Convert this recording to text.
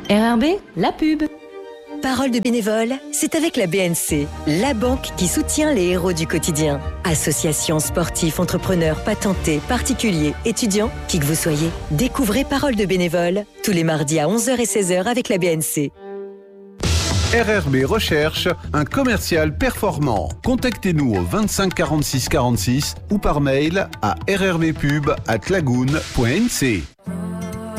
RRB, la pub. Parole de bénévole, c'est avec la BNC, la banque qui soutient les héros du quotidien. Associations, sportifs, entrepreneurs, patentés, particuliers, étudiants, qui que vous soyez, découvrez Parole de bénévole tous les mardis à 11h et 16h avec la BNC. RRB recherche un commercial performant. Contactez-nous au 25 46 46 ou par mail à rrbpub@lagoon.nc.